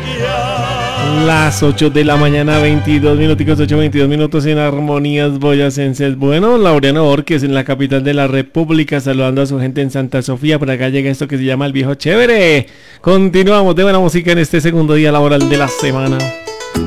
Las 8 de la mañana, 22 minuticos, 8:22 minutos en Armonías Boyacenses. Bueno, Laureano Borges en la capital de la República, saludando a su gente en Santa Sofía. Por acá llega esto que se llama El Viejo Chévere. Continuamos de buena música en este segundo día laboral de la semana.